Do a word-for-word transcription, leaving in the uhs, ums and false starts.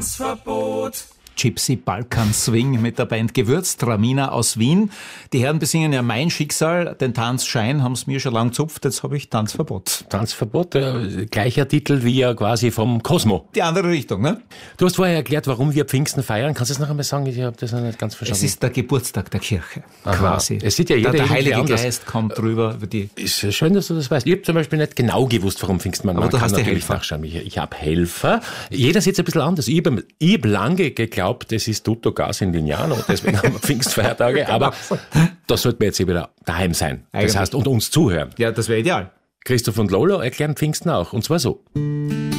Tanzverbot. Gypsy Balkan Swing mit der Band Gewürzt, Ramina aus Wien. Die Herren besingen ja Mein Schicksal, den Tanzschein haben es mir schon lang gezupft, jetzt habe ich Tanzverbot. Tanzverbot, äh, gleicher Titel wie ja quasi vom Cosmo. Die andere Richtung, ne? Du hast vorher erklärt, warum wir Pfingsten feiern. Kannst du es noch einmal sagen? Ich habe das noch nicht ganz verstanden. Es ist der Geburtstag der Kirche, Aha. quasi. Es sieht ja jeder der, der Heilige anders. Geist kommt drüber über die... Ist ja schön, dass du das weißt. Ich habe zum Beispiel nicht genau gewusst, warum Pfingsten man, Aber man du kann hast ja natürlich Helfer. nachschauen. Ich, ich habe Helfer. Jeder sieht es ein bisschen anders. Ich habe hab lange geglaubt, das ist Tutto Gas in Lignano, deswegen haben wir Pfingstfeiertage, aber da sollten wir jetzt eh wieder daheim sein. Das Eigentlich. heißt, und uns zuhören. Ja, das wäre ideal. Christoph und Lolo erklären Pfingsten auch, und zwar so.